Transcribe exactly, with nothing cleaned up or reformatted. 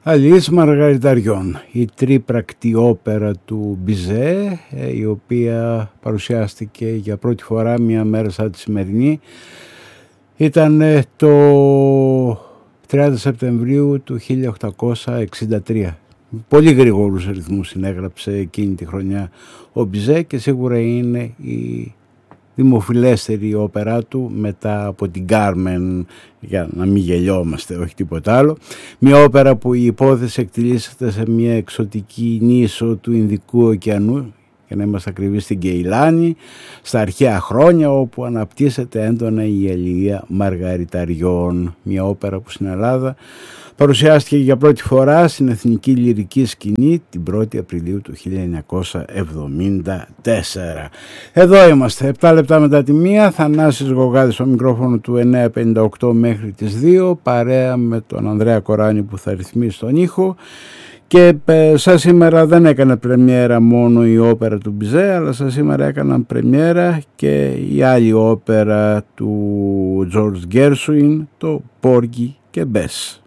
Αλής Μαργαριταριών, η τρίπρακτη όπερα του Μπιζέ, η οποία παρουσιάστηκε για πρώτη φορά μια μέρα σαν τη σημερινή, ήταν το τριάντα Σεπτεμβρίου του χίλια οκτακόσια εξήντα τρία. Πολύ γρήγορους ρυθμούς συνέγραψε εκείνη τη χρονιά ο Μπιζέ και σίγουρα είναι η δημοφιλέστερη όπερά του μετά από την Κάρμεν, για να μην γελιόμαστε, όχι τίποτα άλλο. Μια όπερα που η υπόθεση εκτιλήσεται σε μια εξωτική νήσο του Ινδικού ωκεανού, για να είμαστε ακριβείς, στην Κεϊλάνη, στα αρχαία χρόνια, όπου αναπτύσσεται έντονα η αλληλεία μαργαριταριών. Μια όπερα που στην Ελλάδα παρουσιάστηκε για πρώτη φορά στην Εθνική Λυρική Σκηνή την πρώτη Απριλίου του χίλια εννιακόσια εβδομήντα τέσσερα. Εδώ είμαστε, επτά λεπτά μετά τη μία, Θανάσης Γογάδης στο μικρόφωνο του εννιά πενήντα οκτώ μέχρι τις δύο, παρέα με τον Ανδρέα Κοράνη που θα ρυθμίσει τον ήχο. Και σαν σήμερα δεν έκανε πρεμιέρα μόνο η όπερα του Μπιζέ, αλλά σαν σήμερα έκαναν πρεμιέρα και η άλλη όπερα του George Gershwin, το Porgy και Bess.